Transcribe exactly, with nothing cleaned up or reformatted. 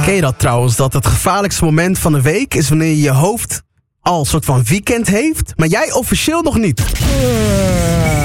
Ken je dat trouwens? Dat het gevaarlijkste moment van de week is wanneer je hoofd al een soort van weekend heeft, maar jij officieel nog niet.